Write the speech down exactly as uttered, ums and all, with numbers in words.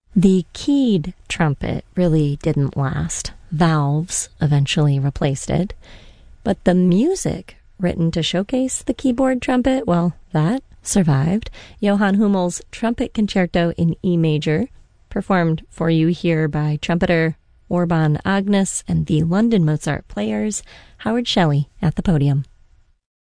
The keyed trumpet really didn't last. Valves eventually replaced it. But the music written to showcase the keyboard trumpet, well, that survived. Johann Hummel's Trumpet Concerto in E major, performed for you here by trumpeter Orban Agnes and the London Mozart Players, Howard Shelley at the podium.